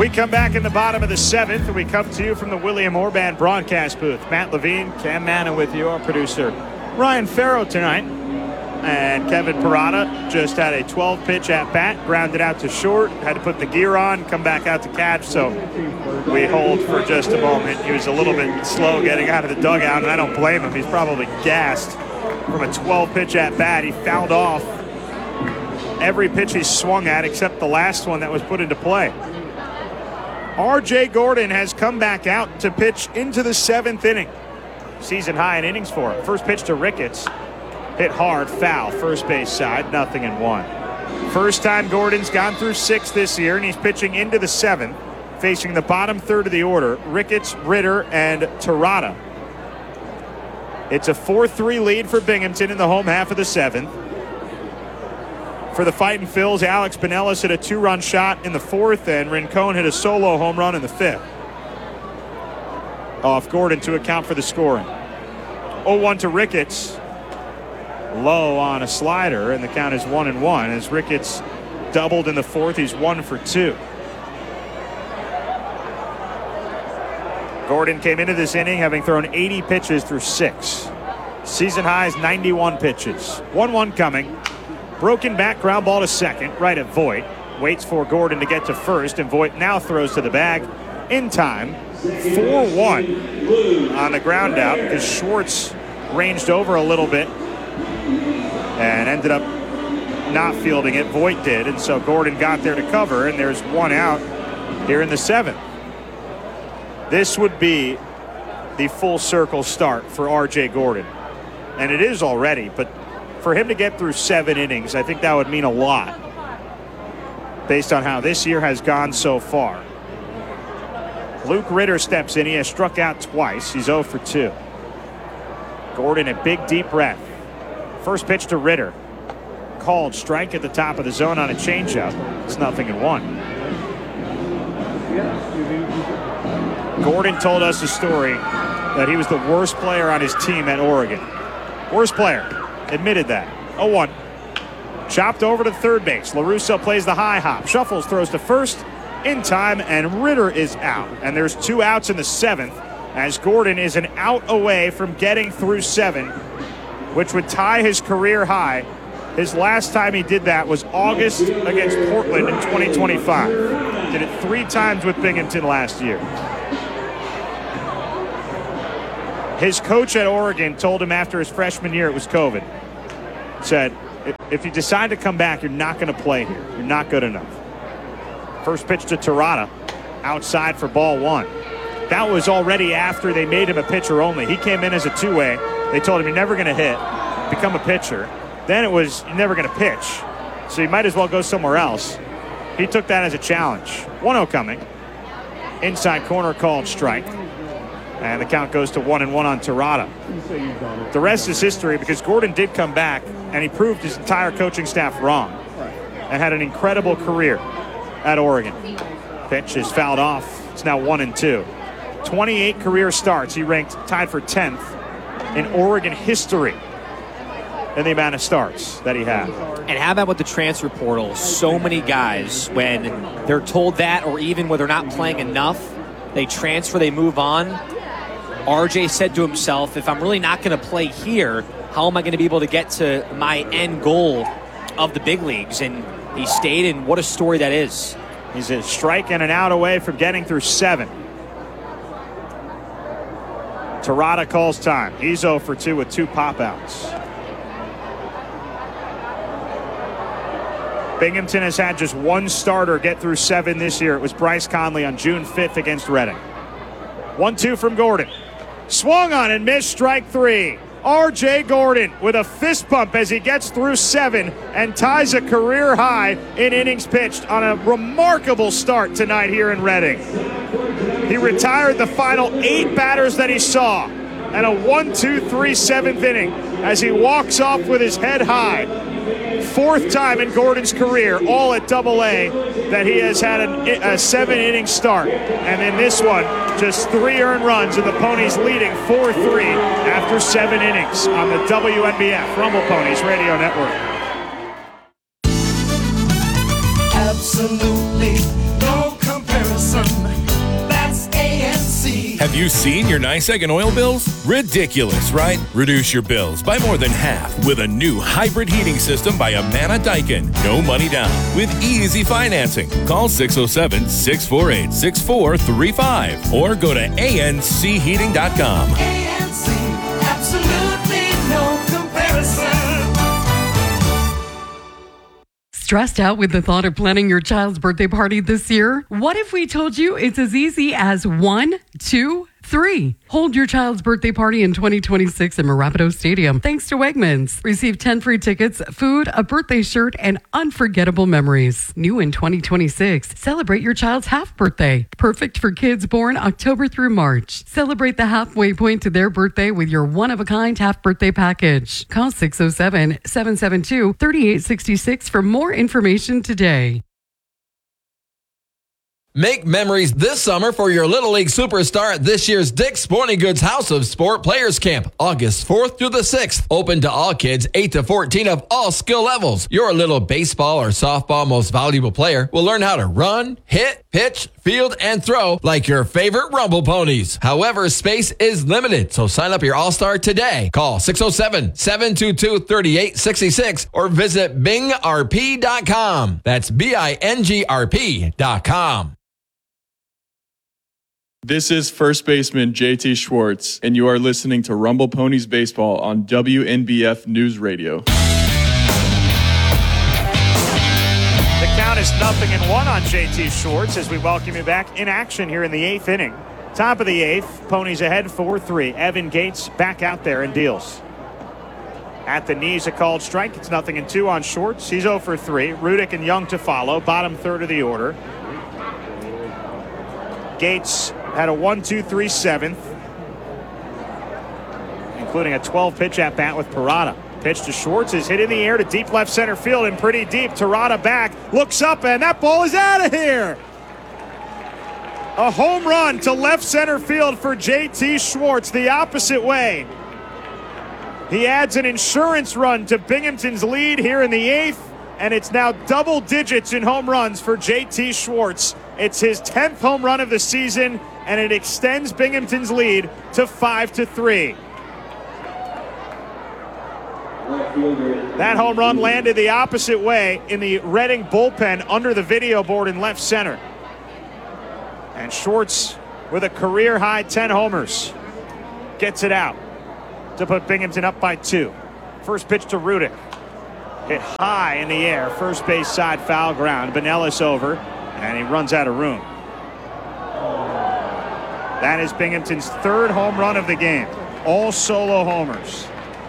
We come back in the bottom of the 7th, and we come to you from the William Orban broadcast booth. Matt Levine, Cam Manna with you, our producer Ryan Farrow tonight. And Kevin Parada just had a 12-pitch at-bat, grounded out to short, had to put the gear on, come back out to catch, so we hold for just a moment. He was a little bit slow getting out of the dugout, and I don't blame him. He's probably gassed from a 12-pitch at-bat. He fouled off every pitch he swung at except the last one that was put into play. R.J. Gordon has come back out to pitch into the 7th inning. Season high in innings for him. First pitch to Ricketts. Hit hard, foul, first base side, 0-1. First time Gordon's gone through 6 this year, and he's pitching into the 7th, facing the bottom third of the order, Ricketts, Ritter, and Terada. It's a 4-3 lead for Binghamton in the home half of the 7th. For the Fightin' Phils, Alex Pinellas hit a 2-run shot in the 4th, and Rincon hit a solo home run in the 5th. Off Gordon to account for the scoring. 0-1 to Ricketts. Low on a slider, and the count is 1-1 as Ricketts doubled in the 4th. He's 1 for 2. Gordon came into this inning having thrown 80 pitches through 6. Season high is 91 pitches. 1-1 coming. Broken back ground ball to second, right at Voit. Waits for Gordon to get to first, and Voit now throws to the bag in time. 4-1 on the ground out because Schwartz ranged over a little bit and ended up not fielding it. Voit did, and so Gordon got there to cover, and there's 1 out here in the 7th. This would be the full circle start for R.J. Gordon, and it is already, but for him to get through 7 innings, I think that would mean a lot based on how this year has gone so far. Luke Ritter steps in. He has struck out twice. He's 0 for 2. Gordon a big deep breath. First pitch to Ritter. Called strike at the top of the zone on a changeup. It's 0-1. Gordon told us a story that he was the worst player on his team at Oregon. Worst player. Admitted that. 0-1. Chopped over to third base. LaRusso plays the high hop. Shuffles, throws to first in time, and Ritter is out. And there's 2 outs in the 7th as Gordon is an out away from getting through 7, which would tie his career high. His last time he did that was August against Portland in 2025. Did it 3 times with Binghamton last year. His coach at Oregon told him after his freshman year it was COVID. Said, if you decide to come back, you're not going to play here. You're not good enough. First pitch to Terada, outside for ball 1. That was already after they made him a pitcher only. He came in as a 2-way. They told him you're never going to hit, become a pitcher. Then it was you're never going to pitch, so you might as well go somewhere else. He took that as a challenge. 1-0 coming. Inside corner called strike. And the count goes to 1-1 on Terada. The rest is history because Gordon did come back and he proved his entire coaching staff wrong and had an incredible career at Oregon. Pitch is fouled off. It's now 1-2. 28 career starts. He ranked tied for 10th in Oregon history in the amount of starts that he had. And how about with the transfer portal? So many guys, when they're told that or even when they're not playing enough, they transfer, they move on. RJ said to himself, if I'm really not going to play here, how am I going to be able to get to my end goal of the big leagues? And he stayed, and what a story that is. He's a strike and an out away from getting through 7. Terada calls time. He's 0 for 2 with 2 pop-outs. Binghamton has had just 1 starter get through 7 this year. It was Bryce Conley on June 5th against Reading. 1-2 from Gordon. Swung on and missed, strike 3. R.J. Gordon with a fist bump as he gets through 7 and ties a career high in innings pitched on a remarkable start tonight here in Reading. He retired the final 8 batters that he saw and a 1-2-3 7th inning as he walks off with his head high. 4th time in Gordon's career, all at Double-A, that he has had a 7-inning start. And in this one, just 3 earned runs, and the Ponies leading 4-3 after 7 innings on the WNBF Rumble Ponies Radio Network. Absolutely no comparison. Have you seen your NYSEG and oil bills? Ridiculous, right? Reduce your bills by more than half with a new hybrid heating system by Amana Daikin. No money down with easy financing. Call 607-648-6435 or go to ancheating.com. ANC, absolutely no comparison. Stressed out with the thought of planning your child's birthday party this year? What if we told you it's as easy as 1, 2, 3? Hold your child's birthday party in 2026 in Marapido Stadium thanks to Wegmans. Receive 10 free tickets, food, a birthday shirt, and unforgettable memories. New in 2026, celebrate your child's half birthday. Perfect for kids born October through March. Celebrate the halfway point to their birthday with your one-of-a-kind half birthday package. Call 607-772-3866 for more information today. Make memories this summer for your Little League superstar at this year's Dick's Sporting Goods House of Sport Players Camp, August 4th through the 6th. Open to all kids 8 to 14 of all skill levels. Your little baseball or softball most valuable player will learn how to run, hit, pitch, field, and throw like your favorite Rumble Ponies. However, space is limited, so sign up your All-Star today. Call 607-722-3866 or visit bingrp.com. That's BINGRP.com. This is first baseman JT Schwartz, and you are listening to Rumble Ponies Baseball on WNBF News Radio. The count is 0-1 on JT Schwartz as we welcome you back in action here in the 8th inning. Top of the 8th, Ponies ahead 4-3. Evan Gates back out there and deals. At the knees, a called strike. It's 0-2 on Schwartz. He's 0 for 3. Rudick and Young to follow. Bottom third of the order. Gates had a 1-2-3 7th, including a 12-pitch at bat with Parada. Pitch to Schwartz is hit in the air to deep left center field and pretty deep. Parada back, looks up, and that ball is out of here. A home run to left center field for JT Schwartz, the opposite way. He adds an insurance run to Binghamton's lead here in the 8th, and it's now double digits in home runs for JT Schwartz. It's his 10th home run of the season, and it extends Binghamton's lead to 5-3. That home run landed the opposite way in the Reading bullpen under the video board in left center. And Schwartz, with a career-high 10 homers, gets it out to put Binghamton up by 2. First pitch to Rudick. Hit high in the air, first base side foul ground. Benelis over, and he runs out of room. That is Binghamton's 3rd home run of the game. All solo homers.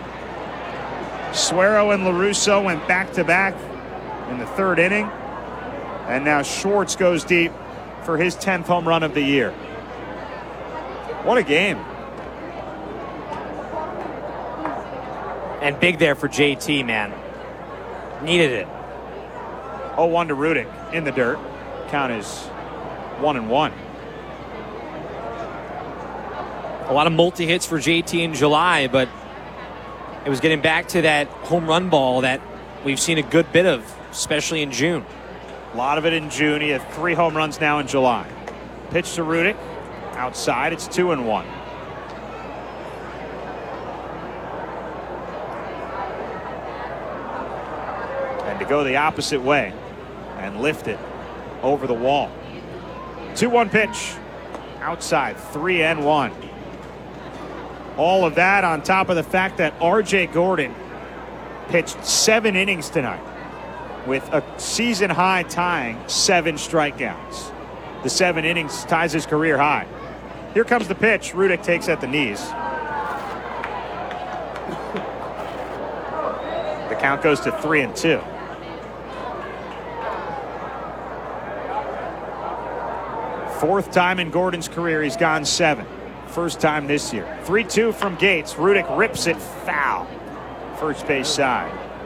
Suero and LaRusso went back-to-back in the 3rd inning. And now Schwartz goes deep for his 10th home run of the year. What a game. And big there for JT, man. Needed it. 0-1 to Rudick in the dirt. Count is 1-1. A lot of multi-hits for JT in July, but it was getting back to that home run ball that we've seen a good bit of, especially in June. A lot of it in June. He had 3 home runs now in July. Pitch to Rudick. Outside, it's 2-1. And to go the opposite way and lift it over the wall. 2-1 pitch. Outside, 3-1. All of that on top of the fact that R.J. Gordon pitched 7 innings tonight with a season-high tying 7 strikeouts. The 7 innings ties his career high. Here comes the pitch. Rudick takes at the knees. The count goes to 3-2. Fourth time in Gordon's career he's gone 7. First time this year. 3-2 from Gates. Rudick rips it foul. First base side.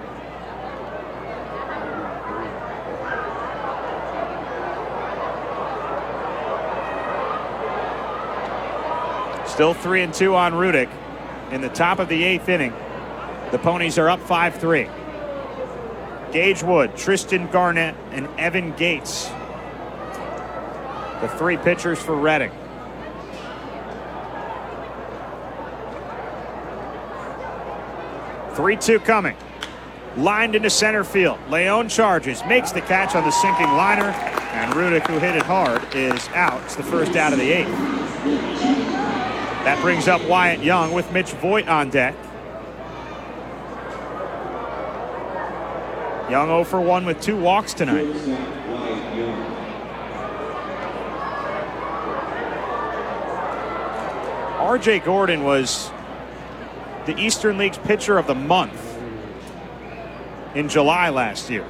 Still 3-2 on Rudick in the top of the 8th inning. The Ponies are up 5-3. Gage Wood, Tristan Garnett, and Evan Gates. The 3 pitchers for Reading. 3-2 coming. Lined into center field. Leon charges, makes the catch on the sinking liner, and Rudick, who hit it hard, is out. It's the first out of the 8th. That brings up Wyatt Young with Mitch Voigt on deck. Young 0 for 1 with 2 walks tonight. R.J. Gordon was the Eastern League's pitcher of the month in July last year.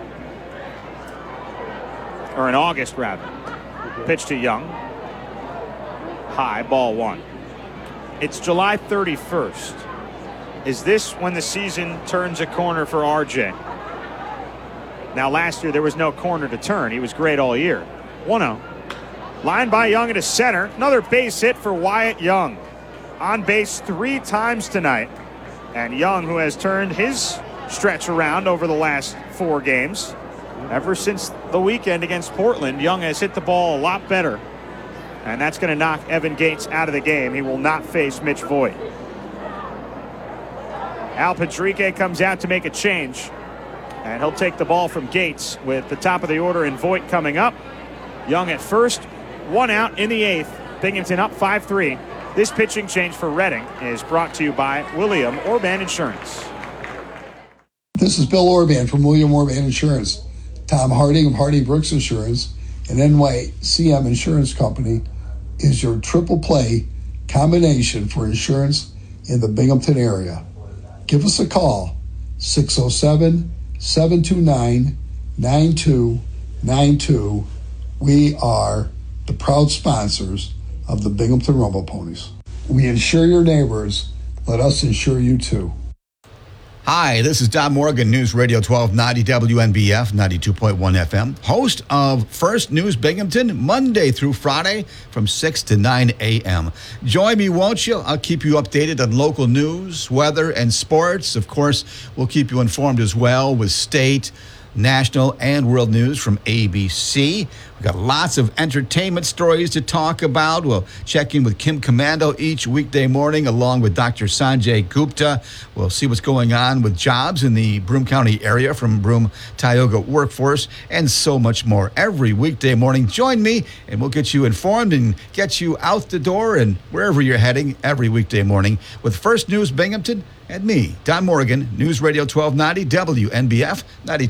Or in August, rather. Pitch to Young. High, ball 1. It's July 31st. Is this when the season turns a corner for RJ? Now, last year there was no corner to turn. He was great all year. 1-0. Line by Young into center. Another base hit for Wyatt Young. On base 3 times tonight. And Young, who has turned his stretch around over the last 4 games. Ever since the weekend against Portland, Young has hit the ball a lot better. And that's going to knock Evan Gates out of the game. He will not face Mitch Voigt. Al Padrique comes out to make a change. And he'll take the ball from Gates with the top of the order and Voigt coming up. Young at first, 1 out in the 8th. Binghamton up 5-3. This pitching change for Reading is brought to you by William Orban Insurance. This is Bill Orban from William Orban Insurance. Tom Harding of Harding Brooks Insurance and NYCM Insurance Company is your triple play combination for insurance in the Binghamton area. Give us a call, 607-729-9292. We are the proud sponsors of the Binghamton Rumble Ponies. We insure your neighbors. Let us insure you too. Hi, this is Don Morgan, News Radio 1290 WNBF 92.1 FM, host of First News Binghamton, Monday through Friday from 6 to 9 a.m. Join me, won't you? I'll keep you updated on local news, weather, and sports. Of course, we'll keep you informed as well with state, national, and world news from ABC. We've got lots of entertainment stories to talk about. We'll check in with Kim Commando each weekday morning along with Dr. Sanjay Gupta. We'll see what's going on with jobs in the Broome County area from Broome Tioga Workforce and so much more. Every weekday morning, join me and we'll get you informed and get you out the door and wherever you're heading every weekday morning with First News Binghamton and me, Don Morgan, News Radio 1290 WNBF 92.